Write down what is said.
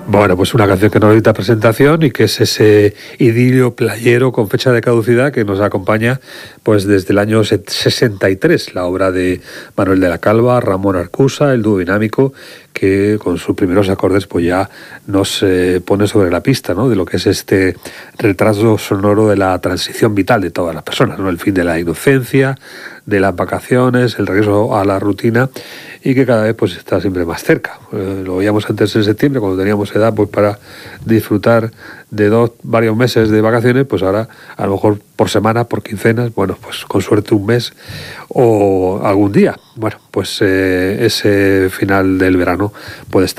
Bueno, pues una canción que no necesita presentación y que es ese idilio playero con fecha de caducidad que nos acompaña pues desde el año 63, la obra de Manuel de la Calva, Ramón Arcusa, el dúo dinámico, que con sus primeros acordes pues ya nos pone sobre la pista, ¿no?, de lo que es este retraso sonoro de la transición vital de todas las personas, ¿no?, el fin de la inocencia, de las vacaciones, el regreso a la rutina, y que cada vez pues está siempre más cerca. Lo veíamos antes en septiembre, cuando teníamos edad pues para disfrutar de varios meses de vacaciones, pues ahora a lo mejor por semana, por quincenas, bueno, pues con suerte un mes o algún día. Bueno, pues ese final del verano puede estar